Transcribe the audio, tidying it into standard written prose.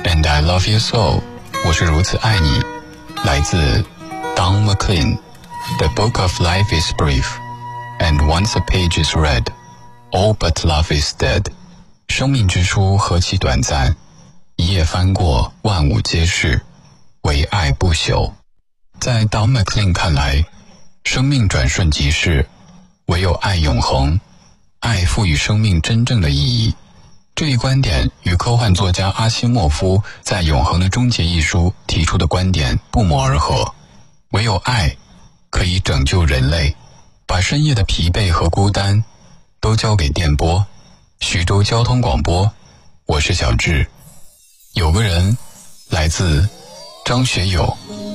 And I Love You So， 我是如此爱你，来自 Don McLean。The book of life is brief, and once a page is read, all but love is dead。生命之书何其短暂，一页翻过，万物皆是，唯爱不朽。在 Don McLean 看来，生命转瞬即逝，唯有爱永恒，爱赋予生命真正的意义。这一观点与科幻作家阿西莫夫在《永恒的终结》一书提出的观点不谋而合。唯有爱可以拯救人类，把深夜的疲惫和孤单都交给电波。徐州交通广播，我是小智。有个人，来自张学友。